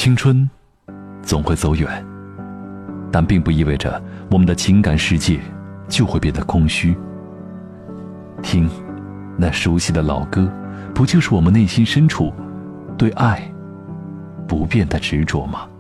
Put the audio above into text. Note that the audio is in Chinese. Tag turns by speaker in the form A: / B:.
A: 青春总会走远，但并不意味着我们的情感世界就会变得空虚。听那熟悉的老歌，不就是我们内心深处对爱不变的执着吗？